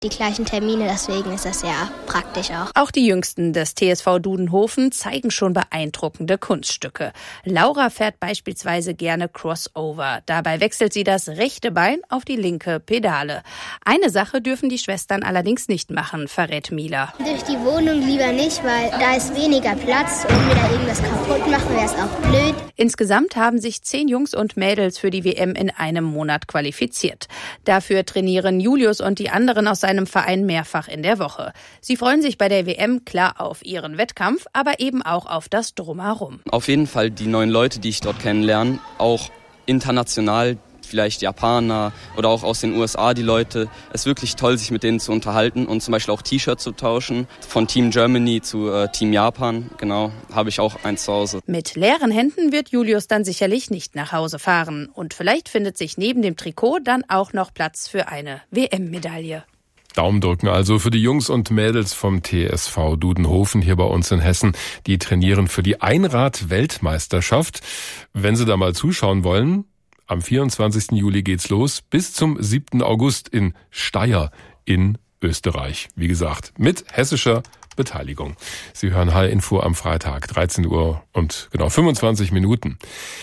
Die gleichen Termine, deswegen ist das sehr praktisch auch. Auch die Jüngsten des TSV Dudenhofen zeigen schon beeindruckende Kunststücke. Laura fährt beispielsweise gerne Crossover. Dabei wechselt sie das rechte Bein auf die linke Pedale. Eine Sache dürfen die Schwestern allerdings nicht machen, verrät Mila. Durch die Wohnung lieber nicht, weil da ist weniger Platz und wieder irgendwas kaputt machen wäre es auch blöd. Insgesamt haben sich 10 Jungs und Mädels für die WM in einem Monat qualifiziert. Dafür trainieren Julius und die anderen aus seinem Verein mehrfach in der Woche. Sie freuen sich bei der WM klar auf ihren Wettkampf, aber eben auch auf das Drumherum. Auf jeden Fall die neuen Leute, die ich dort kennenlerne, auch international, vielleicht Japaner oder auch aus den USA die Leute. Es ist wirklich toll, sich mit denen zu unterhalten und zum Beispiel auch T-Shirts zu tauschen. Von Team Germany zu Team Japan, genau, habe ich auch eins zu Hause. Mit leeren Händen wird Julius dann sicherlich nicht nach Hause fahren. Und vielleicht findet sich neben dem Trikot dann auch noch Platz für eine WM-Medaille. Daumen drücken also für die Jungs und Mädels vom TSV Dudenhofen hier bei uns in Hessen. Die trainieren für die Einrad-Weltmeisterschaft. Wenn Sie da mal zuschauen wollen, am 24. Juli geht's los bis zum 7. August in Steyr in Österreich. Wie gesagt, mit hessischer Beteiligung. Sie hören H-Info am Freitag, 13 Uhr und genau 25 Minuten.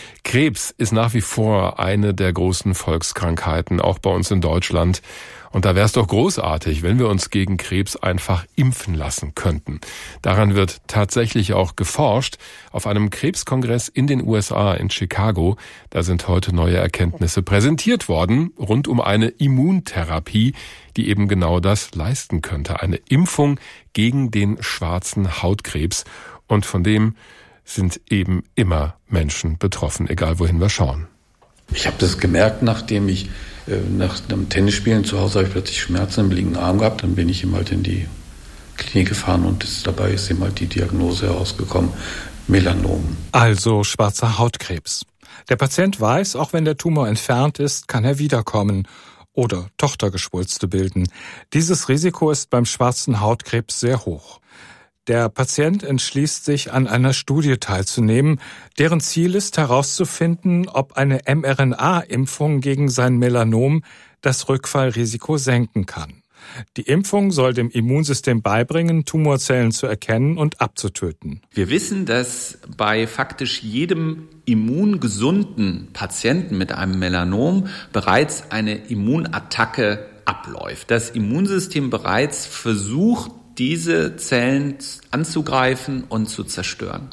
Krebs ist nach wie vor eine der großen Volkskrankheiten, auch bei uns in Deutschland. Und da wäre es doch großartig, wenn wir uns gegen Krebs einfach impfen lassen könnten. Daran wird tatsächlich auch geforscht. Auf einem Krebskongress in den USA, in Chicago, da sind heute neue Erkenntnisse präsentiert worden, rund um eine Immuntherapie, die eben genau das leisten könnte. Eine Impfung gegen den schwarzen Hautkrebs. Und von dem sind eben immer Menschen betroffen, egal wohin wir schauen. Ich habe das gemerkt, nachdem ich nach einem Tennisspielen zu Hause habe ich plötzlich Schmerzen im linken Arm gehabt. Dann bin ich ihm halt in die Klinik gefahren und dabei ist ihm halt die Diagnose herausgekommen, Melanom. Also schwarzer Hautkrebs. Der Patient weiß, auch wenn der Tumor entfernt ist, kann er wiederkommen oder Tochtergeschwulste bilden. Dieses Risiko ist beim schwarzen Hautkrebs sehr hoch. Der Patient entschließt sich, an einer Studie teilzunehmen, deren Ziel ist herauszufinden, ob eine mRNA-Impfung gegen sein Melanom das Rückfallrisiko senken kann. Die Impfung soll dem Immunsystem beibringen, Tumorzellen zu erkennen und abzutöten. Wir wissen, dass bei faktisch jedem immungesunden Patienten mit einem Melanom bereits eine Immunattacke abläuft. Das Immunsystem bereits versucht, diese Zellen anzugreifen und zu zerstören.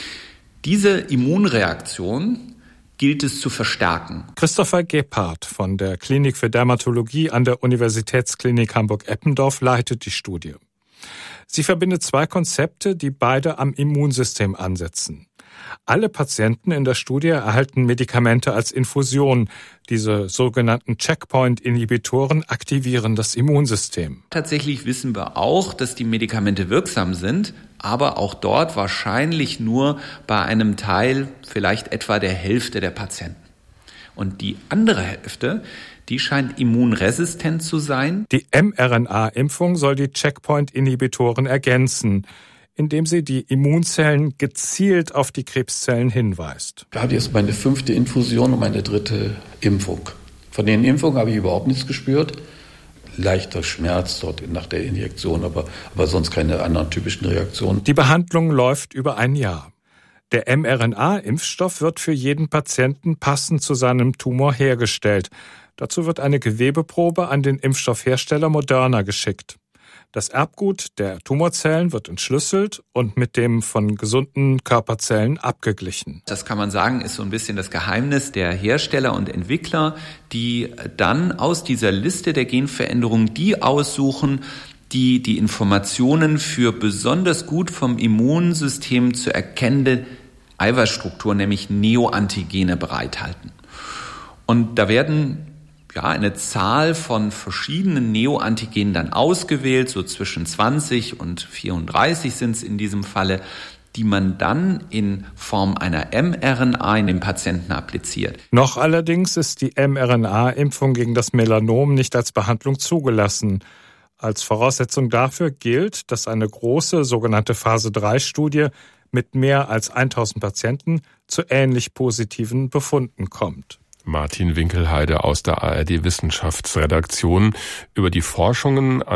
Diese Immunreaktion gilt es zu verstärken. Christopher Gebhardt von der Klinik für Dermatologie an der Universitätsklinik Hamburg-Eppendorf leitet die Studie. Sie verbindet 2 Konzepte, die beide am Immunsystem ansetzen. Alle Patienten in der Studie erhalten Medikamente als Infusion. Diese sogenannten Checkpoint-Inhibitoren aktivieren das Immunsystem. Tatsächlich wissen wir auch, dass die Medikamente wirksam sind, aber auch dort wahrscheinlich nur bei einem Teil, vielleicht etwa der Hälfte der Patienten. Und die andere Hälfte, die scheint immunresistent zu sein. Die mRNA-Impfung soll die Checkpoint-Inhibitoren ergänzen, indem sie die Immunzellen gezielt auf die Krebszellen hinweist. Ich habe jetzt meine 5. Infusion und meine 3. Impfung. Von den Impfungen habe ich überhaupt nichts gespürt. Leichter Schmerz dort nach der Injektion, aber sonst keine anderen typischen Reaktionen. Die Behandlung läuft über ein Jahr. Der mRNA-Impfstoff wird für jeden Patienten passend zu seinem Tumor hergestellt. Dazu wird eine Gewebeprobe an den Impfstoffhersteller Moderna geschickt. Das Erbgut der Tumorzellen wird entschlüsselt und mit dem von gesunden Körperzellen abgeglichen. Das kann man sagen, ist so ein bisschen das Geheimnis der Hersteller und Entwickler, die dann aus dieser Liste der Genveränderungen die aussuchen, die die Informationen für besonders gut vom Immunsystem zu erkennende Eiweißstrukturen, nämlich Neoantigene, bereithalten. Und da werden eine Zahl von verschiedenen Neoantigenen dann ausgewählt, so zwischen 20 und 34 sind es in diesem Falle, die man dann in Form einer mRNA in den Patienten appliziert. Noch allerdings ist die mRNA-Impfung gegen das Melanom nicht als Behandlung zugelassen. Als Voraussetzung dafür gilt, dass eine große sogenannte Phase-3-Studie mit mehr als 1000 Patienten zu ähnlich positiven Befunden kommt. Martin Winkelheide aus der ARD Wissenschaftsredaktion über die Forschungen